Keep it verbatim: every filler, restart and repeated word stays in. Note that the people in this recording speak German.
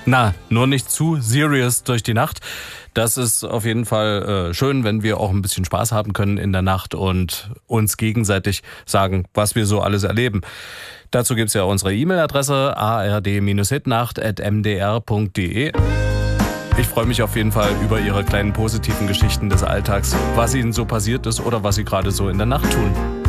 Na, nur nicht zu serious durch die Nacht. Das ist auf jeden Fall äh, schön, wenn wir auch ein bisschen Spaß haben können in der Nacht und uns gegenseitig sagen, was wir so alles erleben. Dazu gibt's ja unsere E-Mail-Adresse a r d hitnacht at m d r punkt d e. Ich freue mich auf jeden Fall über Ihre kleinen positiven Geschichten des Alltags, was Ihnen so passiert ist oder was Sie gerade so in der Nacht tun.